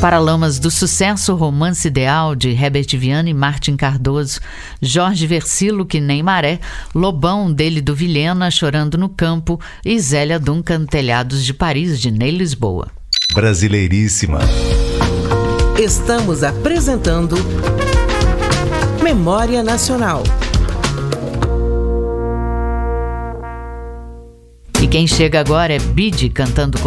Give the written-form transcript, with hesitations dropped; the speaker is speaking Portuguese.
Paralamas do Sucesso, Romance Ideal, de Herbert Viana e Martin Cardoso. Jorge Versilo, Que Nem Maré. Lobão, dele do Vilhena, Chorando no Campo. E Zélia Duncan, Telhados de Paris, de Ney Lisboa. Brasileiríssima. Estamos apresentando Memória Nacional. E quem chega agora é Bide cantando